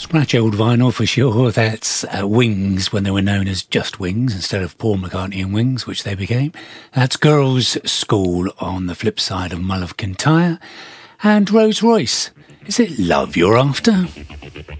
Scratch old vinyl for sure. That's Wings, when they were known as just Wings instead of Paul McCartney and Wings, which they became. That's Girls' School on the flip side of Mull of Kintyre. And Rose Royce. Is it love you're after?